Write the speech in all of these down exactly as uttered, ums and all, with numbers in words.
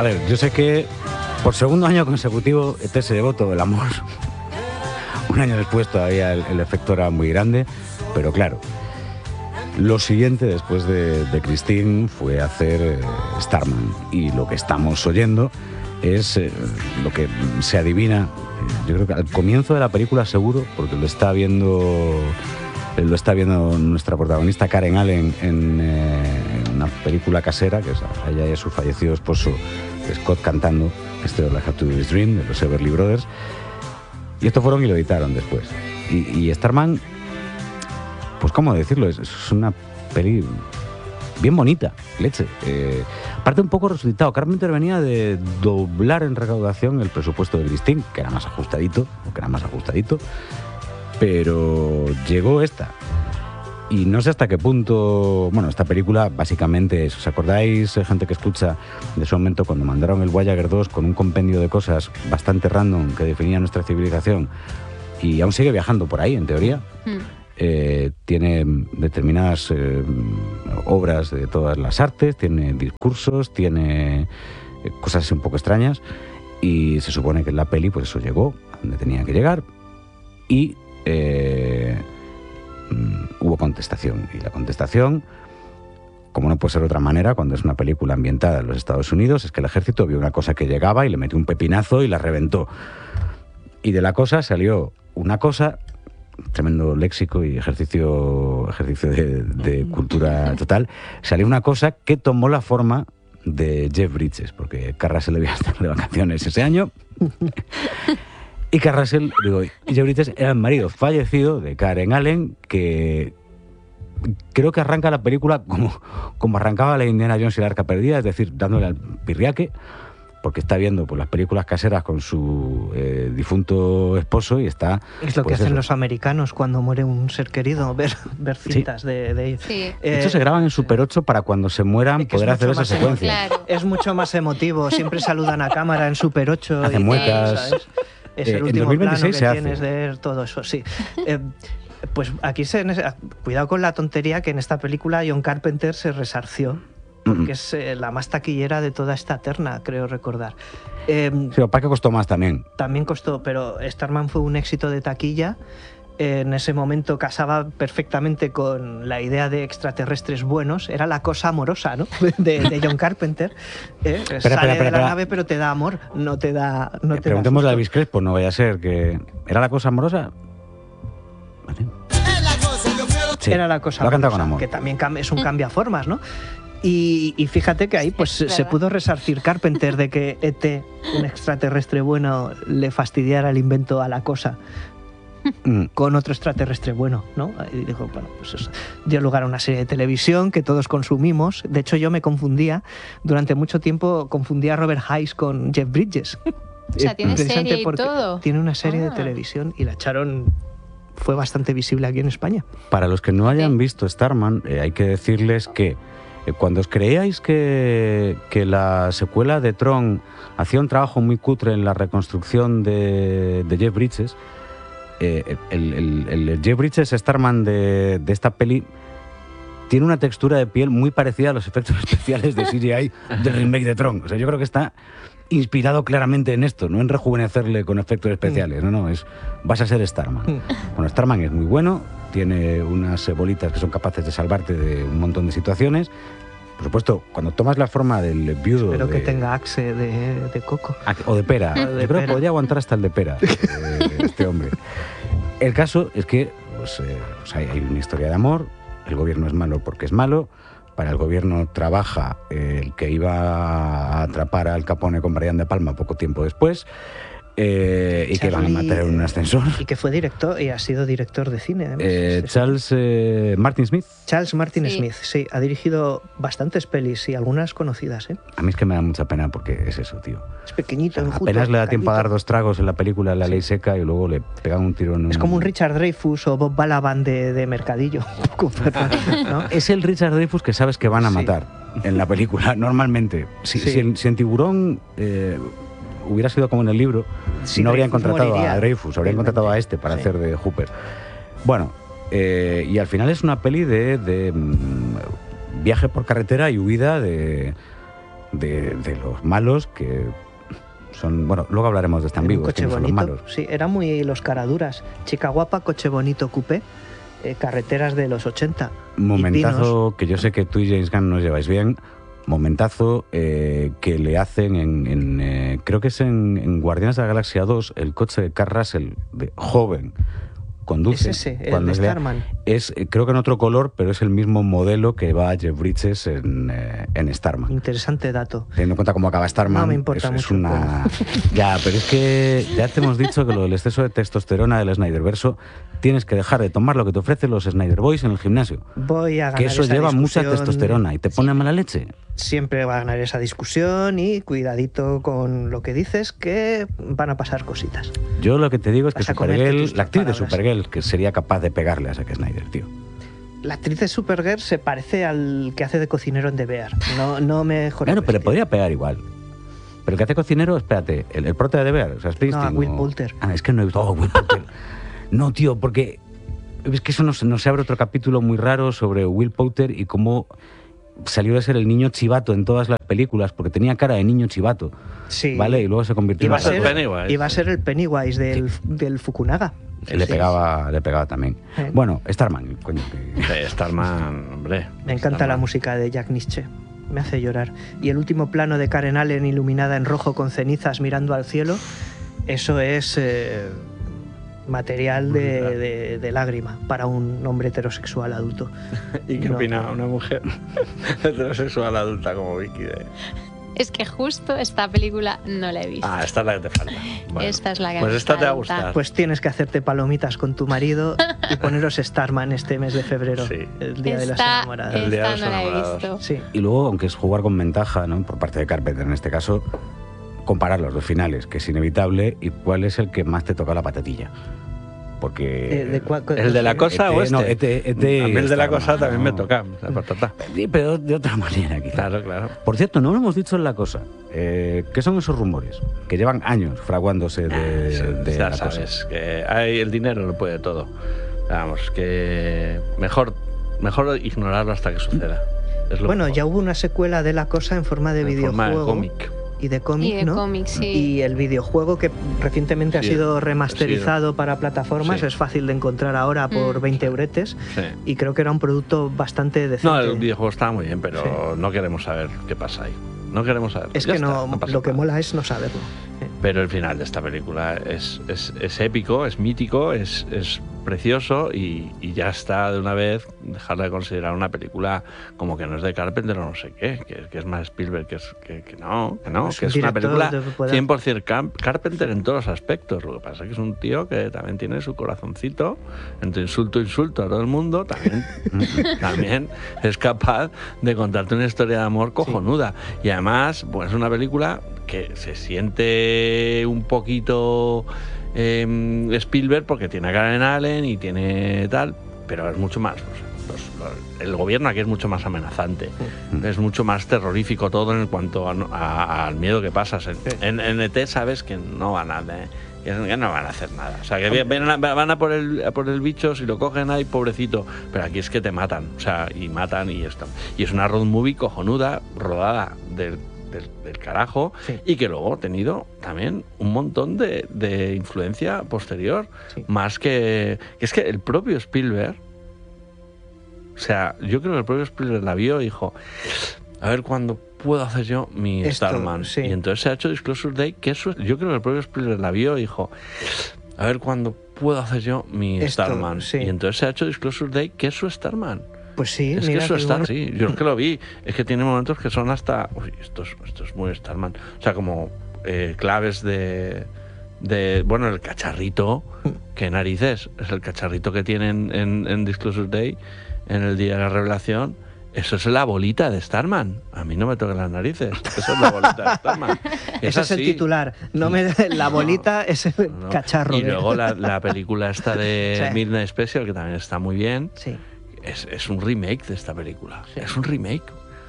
A ver, yo sé que por segundo año consecutivo E T se llevó todo el amor. Un año después todavía el, el efecto era muy grande, pero claro, lo siguiente después de, de Christine fue hacer eh, Starman, y lo que estamos oyendo es eh, lo que se adivina, eh, yo creo que al comienzo de la película seguro, porque lo está viendo eh, lo está viendo nuestra protagonista Karen Allen en, eh, en una película casera, que es ella y a su fallecido esposo Scott cantando este All I Have to Do Is Dream de los Everly Brothers, y esto fueron y lo editaron después. Y, y Starman, pues cómo decirlo, es, es una peli bien bonita, leche. Eh, aparte un poco resucitado. Carpenter venía de doblar en recaudación el presupuesto de Christine, que era más ajustadito, que era más ajustadito, pero llegó esta. Y no sé hasta qué punto... Bueno, esta película básicamente es... ¿Os acordáis, gente que escucha, de ese momento cuando mandaron el Voyager dos con un compendio de cosas bastante random que definía nuestra civilización? Y aún sigue viajando por ahí, en teoría. Mm. Eh, tiene determinadas eh, obras de todas las artes, tiene discursos, tiene eh, cosas un poco extrañas, y se supone que en la peli pues eso llegó a donde tenía que llegar, y eh, mm, hubo contestación, y la contestación, como no puede ser de otra manera cuando es una película ambientada en los Estados Unidos, es que el ejército vio una cosa que llegaba y le metió un pepinazo y la reventó, y de la cosa salió una cosa. Tremendo léxico y ejercicio ejercicio de, de cultura total. Salió una cosa que tomó la forma de Jeff Bridges, porque Kurt Russell debía estar de vacaciones ese año, y Kurt Russell, digo, y Jeff Bridges era el marido fallecido de Karen Allen, que creo que arranca la película como, como arrancaba la Indiana Jones y la Arca Perdida, es decir, dándole al pirriaque, porque está viendo pues, las películas caseras con su eh, difunto esposo, y está... Es lo pues, que hacen eso. Los americanos cuando muere un ser querido, ver, ver cintas sí. de, de ellos. Sí. De hecho, eh, se graban en Super ocho para cuando se mueran poder hacer esa secuencia. Claro. Es mucho más emotivo, siempre saludan a cámara en Super ocho. Hacen y, muecas. ¿sabes? Es eh, el último en dos mil veintiséis plano que se tienes hace. de ver todo eso, sí. Eh, pues aquí, se, cuidado con la tontería, que en esta película John Carpenter se resarció, porque mm. es eh, la más taquillera de toda esta terna, creo recordar. Eh, sí, ¿para qué costó más también? También costó, pero Starman fue un éxito de taquilla. En ese momento casaba perfectamente con la idea de extraterrestres buenos. Era la cosa amorosa, ¿no? De, de John Carpenter. ¿eh? Espera, Sale espera, espera, de la espera. nave, pero te da amor, no te da. No eh, te preguntémosle da a Elvis Crespo, no vaya a ser que. ¿Era la cosa amorosa? Vale. Sí, era la cosa lo ha cantado amorosa, con amor. Que también es un cambiaformas, ¿no? Y, y fíjate que ahí pues se pudo resarcir Carpenter de que E T, un extraterrestre bueno, le fastidiara el invento a la cosa mm. con otro extraterrestre bueno, ¿no? Y dijo, bueno, pues eso dio lugar a una serie de televisión que todos consumimos. De hecho, yo me confundía, durante mucho tiempo confundía a Robert Hayes con Jeff Bridges. O sea, tiene serie y todo. Tiene una serie ah. de televisión y la echaron... Fue bastante visible aquí en España. Para los que no hayan visto Starman, eh, hay que decirles que eh, cuando os creíais que, que la secuela de Tron hacía un trabajo muy cutre en la reconstrucción de, de Jeff Bridges, eh, el, el, el Jeff Bridges Starman de, de esta peli tiene una textura de piel muy parecida a los efectos especiales de C G I del remake de Tron. O sea, yo creo que está inspirado claramente en esto, no en rejuvenecerle con efectos especiales, mm. no, no, es vas a ser Starman. Mm. Bueno, Starman es muy bueno, tiene unas bolitas que son capaces de salvarte de un montón de situaciones. Por supuesto, cuando tomas la forma del viudo... Espero de, que tenga axe de, de coco. O de pera. O de Yo pera. creo que podría aguantar hasta el de pera, eh, este hombre. El caso es que pues, eh, o sea, hay una historia de amor, el gobierno es malo porque es malo. Para el gobierno trabaja eh, el que iba a atrapar a Al Capone con Brian De Palma poco tiempo después, eh, y Charlie, que van a matar en un ascensor. Y que fue director, y ha sido director de cine. Además, eh, sí, sí. Charles eh, Martin Smith. Charles Martin sí. Smith, sí. Ha dirigido bastantes pelis y algunas conocidas, ¿eh? A mí es que me da mucha pena porque es eso, tío. Es pequeñito, O sea, enjuto, apenas le da tiempo a dar calvito. dos tragos en la película La Ley Seca y luego le pegan un tiro en un... Es como un Richard Dreyfuss o Bob Balaban de, de Mercadillo. ¿no? Es el Richard Dreyfuss que sabes que van a Sí. matar en la película, normalmente. Si, Sí. si, en, si en Tiburón eh, hubiera sido como en el libro, Sí, no habrían Dreyfuss contratado moriría. a Dreyfuss, habrían contratado a este para Sí. hacer de Hooper. Bueno, eh, y al final es una peli de, de mm, viaje por carretera y huida de, de, de, de los malos que son... Bueno, luego hablaremos de este ambiguo, coche que no son los bonito, malos. sí, era muy los caraduras. Chica guapa, coche bonito, coupé, eh, carreteras de los ochenta. Momentazo que yo sé que tú y James Gunn no os lleváis bien. Momentazo eh, que le hacen en, en eh, creo que es en, en Guardianes de la Galaxia dos, el coche de Kurt Russell de joven conduce. Es ese, el cuando de es, de, Starman. es creo que en otro color, pero es el mismo modelo que va a Jeff Bridges en, eh, en Starman. Interesante dato. Teniendo en cuenta cómo acaba Starman, no me importa es, mucho. es una... Ya, pero es que ya te hemos dicho que lo del exceso de testosterona del Snyderverso tienes que dejar de tomar lo que te ofrecen los Snyder Boys en el gimnasio. Voy a ganar que eso esa lleva discusión. mucha testosterona y te pone Sí. mala leche. Siempre va a ganar esa discusión y cuidadito con lo que dices, que van a pasar cositas. Yo lo que te digo es que Vas a comerte Supergirl, tus la actriz de palabras. Supergirl, que sería capaz de pegarle a Zack Snyder, tío. La actriz de Supergirl se parece al que hace de cocinero en The Bear. No, no me jodas. Bueno, pero le podría pegar igual. Pero el que hace cocinero, espérate, el, el prota de The Bear, o sea, Springsteen. No, Will o- Poulter. Ah, es que no he visto. Oh, Will Poulter. No, tío, porque es que eso nos, nos abre otro capítulo muy raro sobre Will Poulter y cómo salió de ser el niño chivato en todas las películas, porque tenía cara de niño chivato, Sí. ¿vale? Y luego se convirtió Iba a en ser, Pennywise. iba a ser el Pennywise del, del Fukunaga. le Sí. pegaba, le pegaba también. Eh. Bueno, Starman, coño. que- Sí, Starman, hombre. Me encanta Starman. la música de Jack Nitzsche. Me hace llorar. Y el último plano de Karen Allen iluminada en rojo con cenizas mirando al cielo, eso es eh, material de, de- de lágrima para un hombre heterosexual adulto. ¿Y qué No. opina una mujer heterosexual adulta como Vicky? De... Es que justo esta película no la he visto. Ah, esta es la que te falta. Bueno, Esta es la que Pues me esta te va a falta. gustar. Pues tienes que hacerte palomitas con tu marido y poneros Starman este mes de febrero, Sí. el día de las Esta, enamoradas. El día de esta los no la he enamorados. visto. Sí. Y luego, aunque es jugar con ventaja, ¿no? Por parte de Carpenter en este caso, comparar los dos finales, que es inevitable, y cuál es el que más te toca la patatilla. Porque... Eh, de cua- ¿El de la cosa E T, o este? no, E T, E T a mí el de la Starman, cosa también me no. toca, la patata. Sí, pero de otra manera, quizá. Claro, claro. Por cierto, no lo hemos dicho en la cosa. Eh, ¿Qué son esos rumores? Que llevan años fraguándose de, Sí, de ya la sabes, cosa. que hay, el dinero lo puede todo. Vamos, que mejor, mejor ignorarlo hasta que suceda. Es lo Bueno, mejor. ya hubo una secuela de la cosa en forma de En forma de videojuego cómic. y de cómic, Y de ¿no? cómic, sí. Y el videojuego que recientemente ha Sí, sido remasterizado para plataformas Sí. es fácil de encontrar ahora por Mm. veinte euretes Sí. y creo que era un producto bastante decente. No, el videojuego está muy bien, pero Sí. no queremos saber qué pasa ahí. No queremos saber. Es Ya que está, no, pasa lo que nada. mola es no saberlo. Eh, Pero el final de esta película es, es, es épico, es mítico, es, es precioso y, y ya está de una vez dejarla de considerar una película como que no es de Carpenter o no sé qué, que, que es más Spielberg, que, es, que, que no, que no, Es que un es una director película de poder. cien por ciento Camp- Carpenter en todos los aspectos. Lo que pasa es que es un tío que también tiene su corazoncito, entre insulto e insulto a todo el mundo, también, también es capaz de contarte una historia de amor cojonuda. Y además, pues es una película que se siente un poquito eh, Spielberg porque tiene a Karen Allen y tiene tal, pero es mucho más. Pues, los- los- el gobierno aquí es mucho más amenazante, Mm. es mucho más terrorífico todo en cuanto a- a- al miedo que pasas. En, en, en E T sabes que no van a, eh, que no van a hacer nada. O sea, que vienen a- van a por el, a por el bicho, si lo cogen ahí, pobrecito. Pero aquí es que te matan, o sea, y matan y esto. Y es una road movie cojonuda, rodada del, del, del carajo, Sí. y que luego ha tenido también un montón de, de influencia posterior. Sí. Más que, que es que el propio Spielberg, o sea, yo creo que el propio Spielberg la vio y dijo, a ver cuándo puedo hacer yo mi Esto, Starman. sí. Y entonces se ha hecho Disclosure Day, que eso, yo creo que el propio Spielberg la vio y dijo, a ver cuándo puedo hacer yo mi Esto, Starman. sí. Y entonces se ha hecho Disclosure Day, que es su Starman. Pues sí, Es mira que eso qué está, bueno. sí, yo es que lo vi, es que tiene momentos que son hasta, uy, esto es, esto es muy Starman, o sea, como eh, claves de, de, bueno, el cacharrito, ¿qué narices? Es el cacharrito que tienen en, en Disclosure Day, en el día de la revelación, eso es la bolita de Starman, a mí no me toquen las narices, eso es la bolita de Starman. Ese es el así. titular. No me, la bolita es el No. cacharro. Y de- luego la, la película esta de Sí. Midnight Special, que también está muy bien, Sí. es, es un remake de esta película. Sí. Es un remake.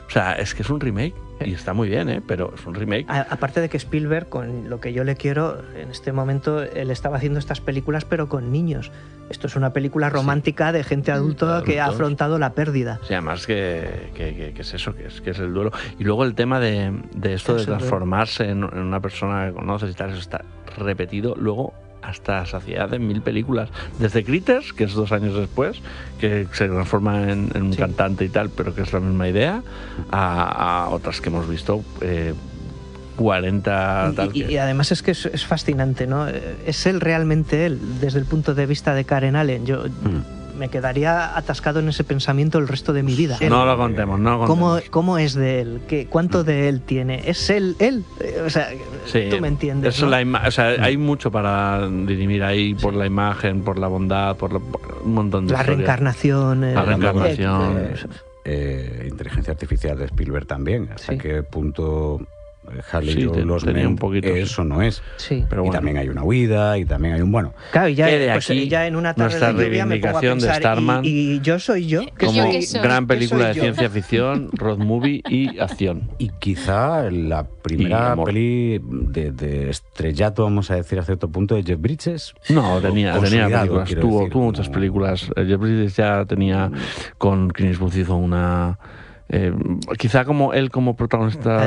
O sea, es que es un remake y está muy bien, ¿eh? Pero es un remake. A- aparte de que Spielberg, con lo que yo le quiero, en este momento él estaba haciendo estas películas pero con niños. Esto es una película romántica de gente adulta De que ha adultos. afrontado la pérdida. O sea, además que, que, que- que es eso, que es, que es el duelo. Y luego el tema de, de esto de Es el duelo. transformarse en, en una persona que conoces y tal, eso está repetido luego hasta saciedad en mil películas. Desde Critters, que es dos años después, que se transforma en, en un Sí. cantante y tal, pero que es la misma idea, a, a otras que hemos visto, eh, cuarenta Y, tal y- que- y además es que es, es fascinante, ¿no? Es él realmente él, desde el punto de vista de Karen Allen. Yo Mm. me quedaría atascado en ese pensamiento el resto de mi vida. Él, No lo contemos, no lo ¿Cómo, contemos. ¿Cómo es de él? ¿Qué, ¿Cuánto de él tiene? ¿Es él? ¿Él? Eh, O sea, Sí, tú me entiendes. Eso ¿no? la ima- o sea, hay mucho para dirimir ahí por la imagen, por la bondad, por, lo- por un montón de La historias. reencarnación. eh, La reencarnación. eh, Eh, inteligencia artificial de Spielberg también. ¿Hasta Sí. qué punto eh, Harley Sí, Joe te- los tenía un poquito, sí. eso no es? sí. Pero Y bueno. también hay una huida y también hay un bueno. Claro, y ya, Que de pues, aquí ya en una tarde nuestra de lluvia me pongo a reivindicación de pensar, Starman y, y yo soy yo, que Como ¿Yo soy, qué soy? gran ¿qué película de soy yo? ciencia ficción, road movie y acción. Y quizá la Y primera amor. peli de, de estrellato, vamos a decir, a cierto punto, de Jeff Bridges. No, tenía, tenía Consolidado, películas, quiero tuvo, decir, tuvo muchas como- películas. Eh, Jeff Bridges ya tenía, con Clint Eastwood hizo una... eh, quizá como él como protagonista